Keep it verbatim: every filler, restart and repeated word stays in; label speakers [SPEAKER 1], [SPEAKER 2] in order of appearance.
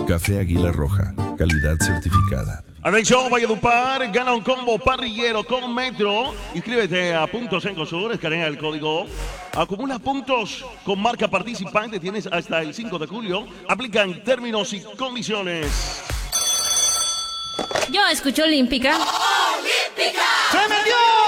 [SPEAKER 1] Café Águila Roja, calidad certificada.
[SPEAKER 2] Atención, Valledupar, gana un combo parrillero con Metro. Inscríbete a Puntos en Sur, escanea el código. Acumula puntos con marca participante. Tienes hasta el cinco de julio. Aplican términos y condiciones.
[SPEAKER 3] Yo escucho Olímpica.
[SPEAKER 4] ¡Olímpica!
[SPEAKER 2] ¡Se me dio!